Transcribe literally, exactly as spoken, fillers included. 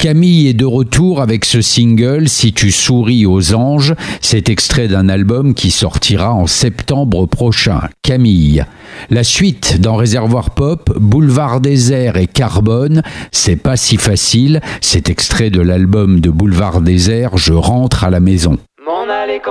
Camille est de retour avec ce single « Si tu souris aux anges ». C'est extrait d'un album qui sortira en septembre prochain. Camille. La suite dans Réservoir Pop, Boulevard Désert et Carbone, c'est pas si facile. C'est extrait de l'album de Boulevard Désert, Je rentre à la maison. M'en aller quand